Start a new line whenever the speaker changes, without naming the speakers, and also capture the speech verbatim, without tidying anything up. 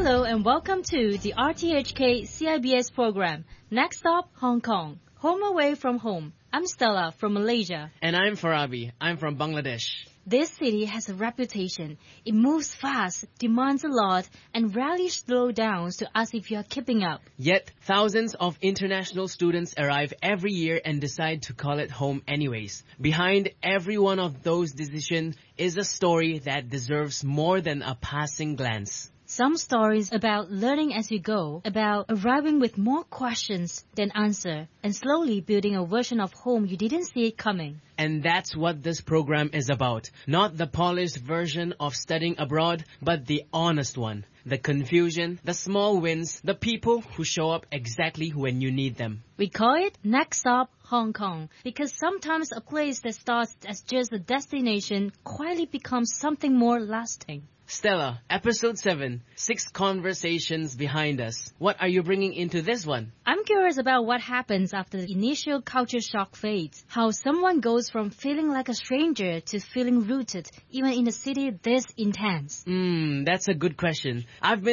Hello and welcome to the R T H K C I B S program. Next stop, Hong Kong. Home away from home. I'm Stella from Malaysia.
And I'm Farabi. I'm from Bangladesh.
This city has a reputation. It moves fast, demands a lot, and rarely slows down to ask if you are keeping up.
Yet, thousands of international students arrive every year and decide to call it home anyways. Behind every one of those decisions is a story that deserves more than a passing glance.
Some stories about learning as you go, about arriving with more questions than answer, and slowly building a version of home you didn't see it coming.
And that's what this program is about. Not the polished version of studying abroad, but the honest one. The confusion, the small wins, the people who show up exactly when you need them.
We call it Next Stop Hong Kong because sometimes a place that starts as just a destination quietly becomes something more lasting.
Stella, episode seven, six conversations behind us. What are you bringing into this one?
I'm curious about what happens after the initial culture shock fades. How someone goes from feeling like a stranger to feeling rooted, even in a city this intense.
Hmm, that's a good question. I've been